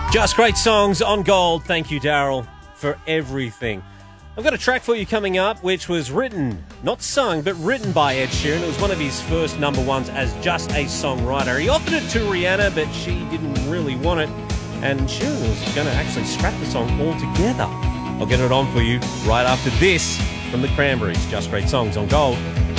Just great songs on Gold. Thank you, Daryl, for everything. I've got a track for you coming up, which was written, not sung, but written by Ed Sheeran. It was one of his first number ones as just a songwriter. He offered it to Rihanna, but she didn't really want it, and Sheeran was going to actually scrap the song altogether. I'll get it on for you right after this from the Cranberries. Just great songs on Gold.